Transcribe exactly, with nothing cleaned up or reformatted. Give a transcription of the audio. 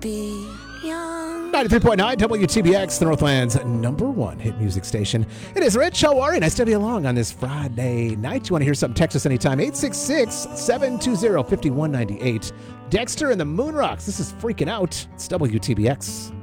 be young. ninety-three point nine W T B X, the Northland's number one hit music station. It is Rich. How are you? Nice to have you along on this Friday night. You want to hear something? Text us anytime. eight six six, seven two zero, five one nine eight. Dexter and the Moonrocks. This is Freaking Out. It's W T B X.